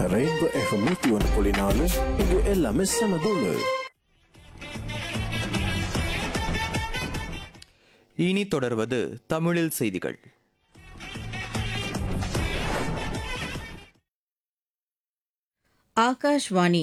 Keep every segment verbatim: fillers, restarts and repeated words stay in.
Rainbow FM நூத்தி ஒன்று புள்ளி நாலு இங்கு எல்லாமே செமதுள்ளு. இனி தொடர்வது தமிழில் செய்திகள். ஆகாஷ்வாணி.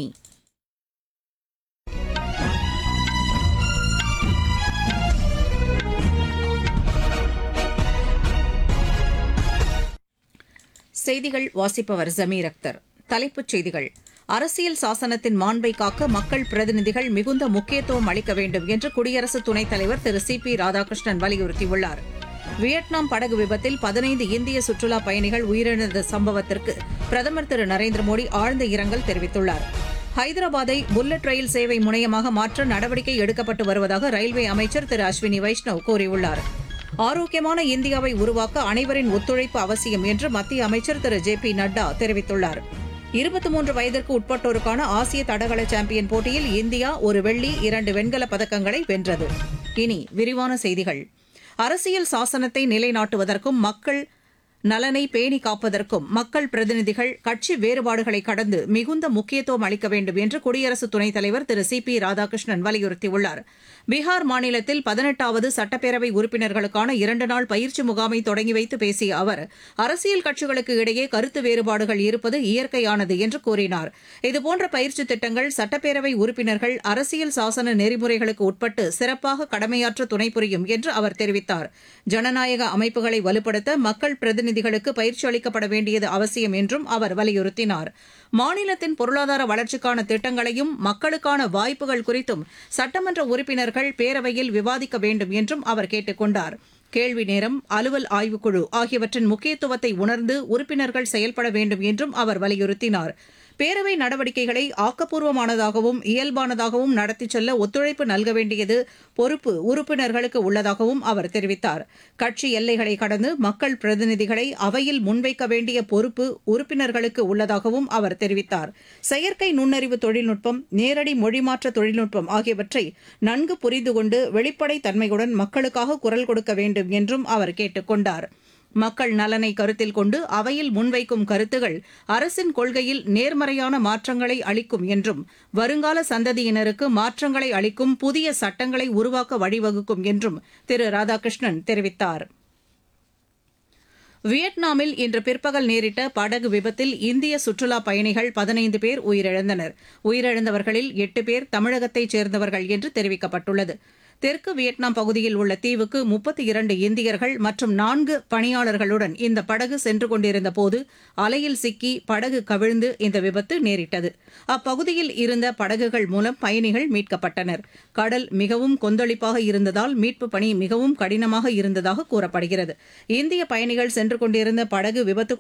செய்திகள் வாசிப்பவர் ஜமீர் அக்தர். தலைப்புச் செய்திகள். அரசியல் சாசனத்தின் மாண்பை காக்க மக்கள் பிரதிநிதிகள் மிகுந்த முக்கியத்துவம் அளிக்க வேண்டும் என்று குடியரசு துணைத் தலைவர் திரு சி பி ராதாகிருஷ்ணன் வலியுறுத்தியுள்ளார். வியட்நாம் படகு விபத்தில் பதினைந்து இந்திய சுற்றுலாப் பயணிகள் உயிரிழந்த சம்பவத்திற்கு பிரதமர் திரு நரேந்திர மோடி ஆழ்ந்த இரங்கல் தெரிவித்துள்ளார். ஹைதராபாத்தை புல்லட் ரயில் சேவை முனையமாக மாற்ற நடவடிக்கை எடுக்கப்பட்டு வருவதாக ரயில்வே அமைச்சர் திரு அஸ்வினி வைஷ்ணவ் கூறியுள்ளார். ஆரோக்கியமான இந்தியாவை உருவாக்க அனைவரின் ஒத்துழைப்பு அவசியம் என்று மத்திய அமைச்சர் திரு ஜே பி நட்டா தெரிவித்துள்ளார். இருபத்தி மூன்று வயதிற்கு உட்பட்டோருக்கான ஆசிய தடகள சாம்பியன் போட்டியில் இந்தியா ஒரு வெள்ளி இரண்டு வெண்கலப் பதக்கங்களை வென்றது. இனி விரிவான செய்திகள். அரசியல் சாசனத்தை நிலைநாட்டுவதற்கும் மக்கள் நலனை பேணி காப்பதற்கும் மக்கள் பிரதிநிதிகள் கட்சி வேறுபாடுகளை கடந்து மிகுந்த முக்கியத்துவம் அளிக்க வேண்டும் என்று குடியரசு துணைத் தலைவர் திரு சி பி ராதாகிருஷ்ணன் வலியுறுத்தியுள்ளார். பீகார் மாநிலத்தில் பதினெட்டாவது சட்டப்பேரவை உறுப்பினர்களுக்கான இரண்டு நாள் பயிற்சி முகாமை தொடங்கி வைத்து பேசிய அவர், அரசியல் கட்சிகளுக்கு இடையே கருத்து வேறுபாடுகள் இருப்பது இயற்கையானது என்று கூறினார். இதுபோன்ற பயிற்சி திட்டங்கள் சட்டப்பேரவை உறுப்பினர்கள் அரசியல் சாசன நெறிமுறைகளுக்கு உட்பட்டு சிறப்பாக கடமையாற்ற துணை புரியும் என்று அவர் தெரிவித்தார். ஜனநாயக அமைப்புகளை வலுப்படுத்த மக்கள் பிரதிநிதிகளுக்கு பயிற்சி அளிக்கப்பட வேண்டியது அவசியம் என்றும் அவர் வலியுறுத்தினார். மாநிலத்தின் பொருளாதார வளர்ச்சிக்கான திட்டங்களையும் மக்களுக்கான வாய்ப்புகள் குறித்தும் சட்டமன்ற உறுப்பினர்கள் பேரவையில் விவாதிக்க வேண்டும் என்றும் அவர் கேட்டுக் கொண்டார். கேள்வி நேரம், அலுவல் ஆய்வுக்குழு ஆகியவற்றின் முக்கியத்துவத்தை உணர்ந்து உறுப்பினர்கள் செயல்பட வேண்டும் என்றும் அவர் வலியுறுத்தினார். பேரவை நடவடிக்கைகளை ஆக்கப்பூர்வமானதாகவும் இயல்பானதாகவும் நடத்திச் செல்ல ஒத்துழைப்பு நல்க வேண்டியது பொறுப்பு உறுப்பினர்களுக்கு உள்ளதாகவும் அவர் தெரிவித்தார். கட்சி எல்லைகளை கடந்து மக்கள் பிரதிநிதிகளை அவையில் முன்வைக்க வேண்டிய பொறுப்பு உறுப்பினர்களுக்கு உள்ளதாகவும் அவர் தெரிவித்தார். செயற்கை நுண்ணறிவு தொழில்நுட்பம், நேரடி மொழிமாற்ற தொழில்நுட்பம் ஆகியவற்றை நன்கு புரிந்து கொண்டு வெளிப்படைத் தன்மையுடன் மக்களுக்காக குரல் கொடுக்க வேண்டும் என்றும் அவர் கேட்டுக் கொண்டார். மக்கள் நலனை கருத்தில் கொண்டு அவையில் முன்வைக்கும் கருத்துகள் அரசின் கொள்கையில் நேர்மறையான மாற்றங்களை அளிக்கும் என்றும் வருங்கால சந்ததியினருக்கு மாற்றங்களை அளிக்கும் புதிய சட்டங்களை உருவாக்க வழிவகுக்கும் என்றும் திரு ராதாகிருஷ்ணன் தெரிவித்தார். வியட்நாமில் இன்று பிற்பகல் நேரிட்ட படகு விபத்தில் இந்திய சுற்றுலாப் பயணிகள் பதினைந்து பேர் உயிரிழந்தனர். உயிரிழந்தவர்களில் எட்டு பேர் தமிழகத்தைச் சேர்ந்தவர்கள் என்று தெரிவிக்கப்பட்டுள்ளது. தெற்கு வியட்நாம் பகுதியில் உள்ள தீவுக்கு முப்பத்தி இரண்டு இந்தியர்கள் மற்றும் நான்கு பணியாளர்களுடன் இந்த படகு சென்று கொண்டிருந்த போது அலையில் சிக்கி படகு கவிழ்ந்து இந்த விபத்து நேரிட்டது. அப்பகுதியில் இருந்த படகுகள் மூலம் பயணிகள் மீட்கப்பட்டனர். கடல் மிகவும் கொந்தளிப்பாக இருந்ததால் மீட்புப் பணி மிகவும் கடினமாக இருந்ததாக கூறப்படுகிறது. இந்திய பயணிகள் சென்று கொண்டிருந்த படகு விபத்து